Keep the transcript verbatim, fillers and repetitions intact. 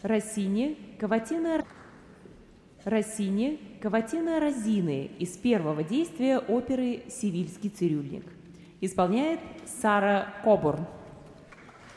Россини «Каватина Россини «Каватина Розины» из первого действия оперы «Севильский цирюльник». Исполняет Сара Кобурн.